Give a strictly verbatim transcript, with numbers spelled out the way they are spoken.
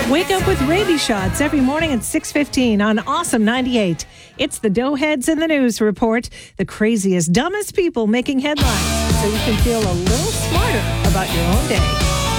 Wake up with Raby Shots every morning at six fifteen on Awesome ninety-eight. It's the Doughheads in the News Report, the craziest, dumbest people making headlines, so you can feel a little smarter about your own day.